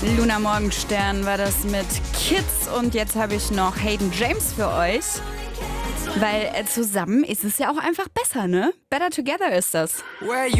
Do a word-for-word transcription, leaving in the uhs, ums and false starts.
Luna Morgenstern war das mit Kids und jetzt habe ich noch Hayden James für euch. Weil äh, zusammen ist es ja auch einfach besser, ne? Better Together ist das.